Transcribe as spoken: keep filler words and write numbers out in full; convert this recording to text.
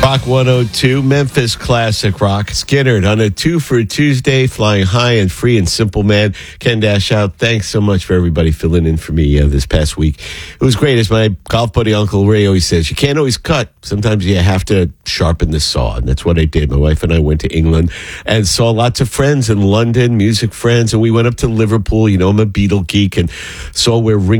Rock one oh two, Memphis Classic Rock. Skinnerd on a two for a Tuesday, flying high and free and simple, man. Ken Dash out. Thanks so much for everybody filling in for me uh, this past week. It was great. As my golf buddy Uncle Ray always says, you can't always cut. Sometimes you have to sharpen the saw, and that's what I did. My wife and I went to England and saw lots of friends in London, music friends, and we went up to Liverpool. You know, I'm a Beatle geek, and saw where Ring